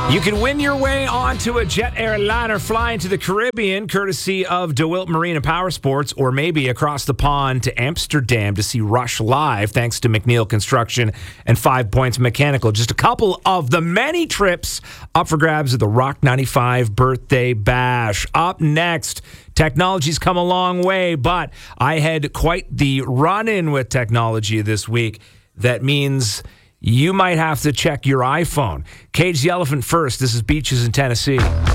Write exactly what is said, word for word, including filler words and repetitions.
You can win your way onto a jet airliner flying to the Caribbean, courtesy of DeWilt Marine and Power Sports, or maybe across the pond to Amsterdam to see Rush live, thanks to McNeil Construction and Five Points Mechanical. Just a couple of the many trips up for grabs at the Rock ninety-five Birthday Bash. Up next, technology's come a long way, but I had quite the run-in with technology this week. That means you might have to check your iPhone. Cage the Elephant first. This is Beaches in Tennessee.